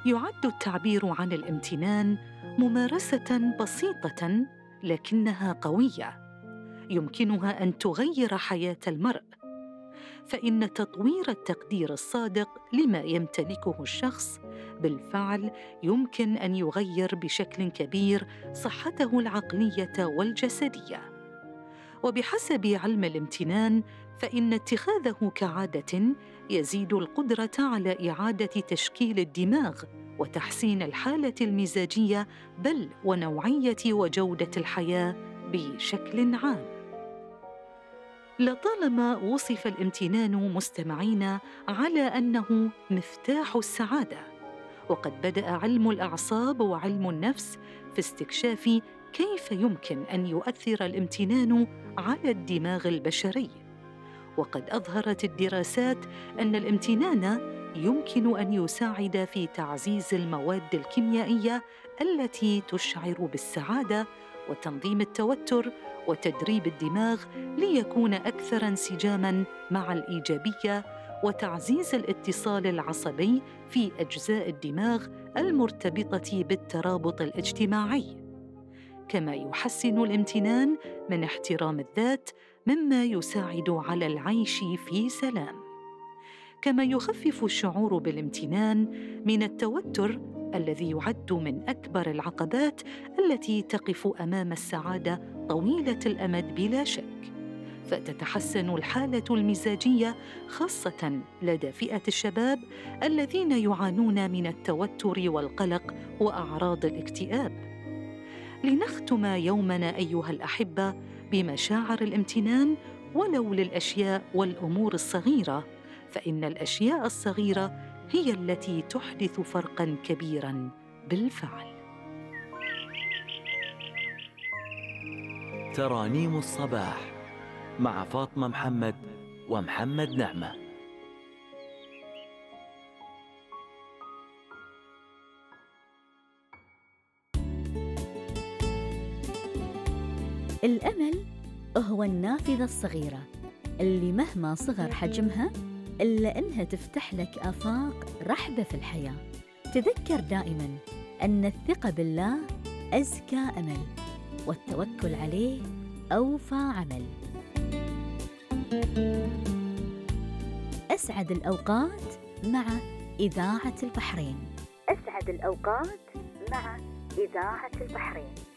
يعد التعبير عن الامتنان ممارسة بسيطة لكنها قوية، يمكنها أن تغير حياة المرء. فإن تطوير التقدير الصادق لما يمتلكه الشخص بالفعل يمكن أن يغير بشكل كبير صحته العقلية والجسدية. وبحسب علم الامتنان، فإن اتخاذه كعادة يزيد القدرة على إعادة تشكيل الدماغ وتحسين الحالة المزاجية، بل ونوعية وجودة الحياة بشكل عام. لطالما وصف الامتنان مستمعين على أنه مفتاح السعادة، وقد بدأ علم الأعصاب وعلم النفس في استكشاف كيف يمكن أن يؤثر الامتنان على الدماغ البشري. وقد أظهرت الدراسات أن الامتنان يمكن أن يساعد في تعزيز المواد الكيميائية التي تشعر بالسعادة، وتنظيم التوتر، وتدريب الدماغ ليكون أكثر انسجاماً مع الإيجابية، وتعزيز الاتصال العصبي في أجزاء الدماغ المرتبطة بالترابط الاجتماعي. كما يحسن الامتنان من احترام الذات، مما يساعد على العيش في سلام. كما يخفف الشعور بالامتنان من التوتر الذي يعد من أكبر العقبات التي تقف أمام السعادة طويلة الأمد بلا شك. فتتحسن الحالة المزاجية خاصة لدى فئة الشباب الذين يعانون من التوتر والقلق وأعراض الاكتئاب. لنختم يومنا أيها الأحبة بمشاعر الامتنان ولو للأشياء والأمور الصغيرة، فإن الأشياء الصغيرة هي التي تحدث فرقاً كبيراً بالفعل. ترانيم الصباح مع فاطمة محمد ومحمد نعمة. الأمل هو النافذة الصغيرة اللي مهما صغر حجمها إلا أنها تفتح لك آفاق رحبة في الحياة. تذكر دائماً أن الثقة بالله أزكى أمل، والتوكل عليه أوفى عمل. أسعد الأوقات مع إذاعة البحرين. أسعد الأوقات مع إذاعة البحرين.